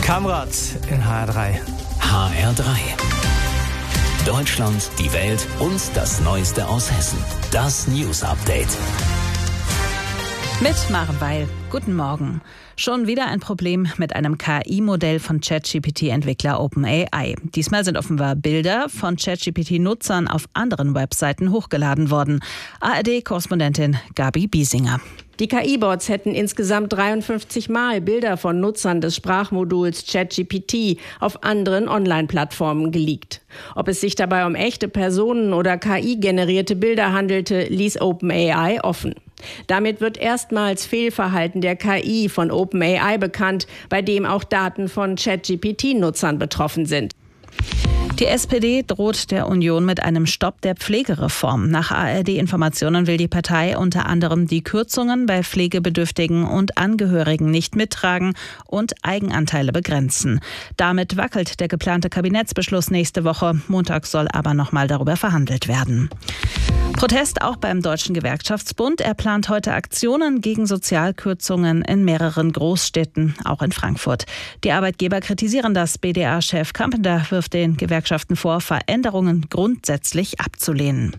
Kamrat in HR3. HR3. Deutschland, die Welt und das Neueste aus Hessen. Das News Update. Mit Maren Weil. Guten Morgen. Schon wieder ein Problem mit einem KI-Modell von ChatGPT-Entwickler OpenAI. Diesmal sind offenbar Bilder von ChatGPT-Nutzern auf anderen Webseiten hochgeladen worden. ARD-Korrespondentin Gabi Biesinger. Die KI-Bots hätten insgesamt 53 Mal Bilder von Nutzern des Sprachmoduls ChatGPT auf anderen Online-Plattformen geleakt. Ob es sich dabei um echte Personen oder KI-generierte Bilder handelte, ließ OpenAI offen. Damit wird erstmals Fehlverhalten der KI von OpenAI bekannt, bei dem auch Daten von ChatGPT-Nutzern betroffen sind. Die SPD droht der Union mit einem Stopp der Pflegereform. Nach ARD-Informationen will die Partei unter anderem die Kürzungen bei Pflegebedürftigen und Angehörigen nicht mittragen und Eigenanteile begrenzen. Damit wackelt der geplante Kabinettsbeschluss nächste Woche. Montag soll aber nochmal darüber verhandelt werden. Protest auch beim Deutschen Gewerkschaftsbund. Er plant heute Aktionen gegen Sozialkürzungen in mehreren Großstädten, auch in Frankfurt. Die Arbeitgeber kritisieren das. BDA-Chef Kampender wirft den Gewerkschaften vor, Veränderungen grundsätzlich abzulehnen.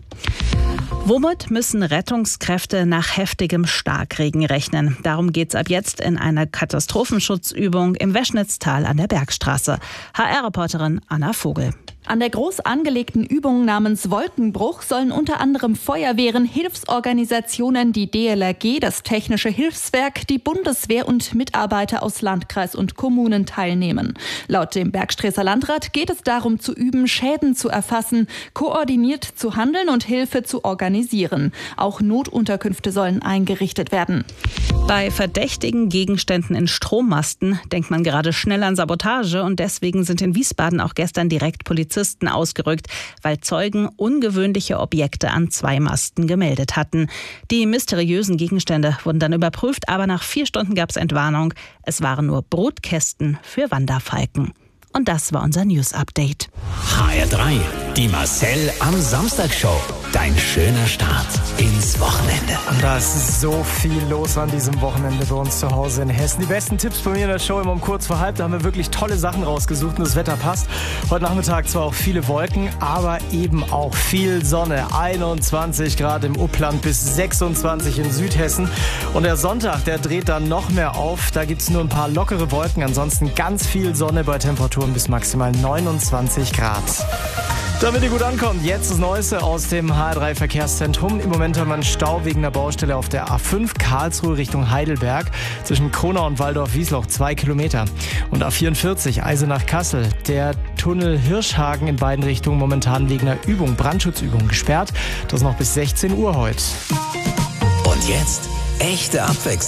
Womit müssen Rettungskräfte nach heftigem Starkregen rechnen? Darum geht's ab jetzt in einer Katastrophenschutzübung im Weschnitztal an der Bergstraße. HR-Reporterin Anna Vogel. An der groß angelegten Übung namens Wolkenbruch sollen unter anderem Feuerwehren, Hilfsorganisationen, die DLRG, das Technische Hilfswerk, die Bundeswehr und Mitarbeiter aus Landkreis und Kommunen teilnehmen. Laut dem Bergstresser Landrat geht es darum zu üben, Schäden zu erfassen, koordiniert zu handeln und Hilfe zu organisieren. Auch Notunterkünfte sollen eingerichtet werden. Bei verdächtigen Gegenständen in Strommasten denkt man gerade schnell an Sabotage und deswegen sind in Wiesbaden auch gestern direkt Polizisten ausgerückt, weil Zeugen ungewöhnliche Objekte an 2 Masten gemeldet hatten. Die mysteriösen Gegenstände wurden dann überprüft, aber nach 4 Stunden gab es Entwarnung. Es waren nur Brutkästen für Wanderfalken. Und das war unser News-Update. HR3, die Marcel am Samstag-Show. Dein schöner Start ins Wochenende. Und da ist so viel los an diesem Wochenende bei uns zu Hause in Hessen. Die besten Tipps bei mir in der Show immer um kurz vor halb. Da haben wir wirklich tolle Sachen rausgesucht und das Wetter passt. Heute Nachmittag zwar auch viele Wolken, aber eben auch viel Sonne. 21 Grad im Upland bis 26 in Südhessen. Und der Sonntag, der dreht dann noch mehr auf. Da gibt es nur ein paar lockere Wolken. Ansonsten ganz viel Sonne bei Temperaturen bis maximal 29 Grad. Damit ihr gut ankommt, jetzt das Neueste aus dem HR3 Verkehrszentrum. Im Moment haben wir einen Stau wegen der Baustelle auf der A5 Karlsruhe Richtung Heidelberg. Zwischen Kronau und Waldorf-Wiesloch 2 Kilometer. Und A44 Eisenach-Kassel. Der Tunnel Hirschhagen in beiden Richtungen momentan wegen einer Übung, Brandschutzübung gesperrt. Das noch bis 16 Uhr heute. Und jetzt echte Abwechslung.